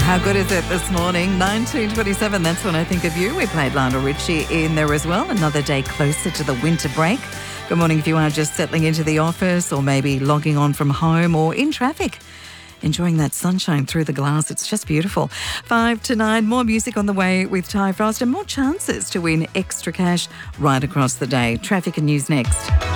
How good is it this morning? 19:27, that's when I think of you. We played Lionel Richie in there as well. Another day closer to the winter break. Good morning if you are just settling into the office or maybe logging on from home or in traffic. Enjoying that sunshine through the glass. It's just beautiful. 5 to 9, more music on the way with Ty Frost and more chances to win extra cash right across the day. Traffic and news next.